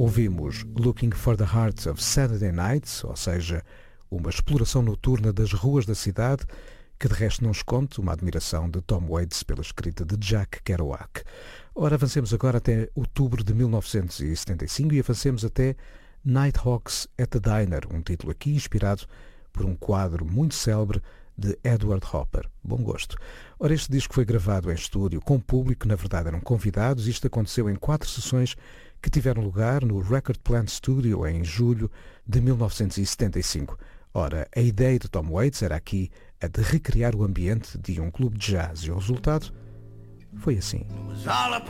Ouvimos Looking for the Hearts of Saturday Nights, ou seja, uma exploração noturna das ruas da cidade, que de resto não esconde uma admiração de Tom Waits pela escrita de Jack Kerouac. Ora, avancemos agora até outubro de 1975 e avancemos até Nighthawks at the Diner, um título aqui inspirado por um quadro muito célebre de Edward Hopper. Bom gosto. Ora, este disco foi gravado em estúdio com público, na verdade eram convidados. Isto aconteceu em 4 sessões que tiveram lugar no Record Plant Studio em julho de 1975. Ora, a ideia de Tom Waits era aqui a de recriar o ambiente de um clube de jazz e o resultado foi assim. It was all a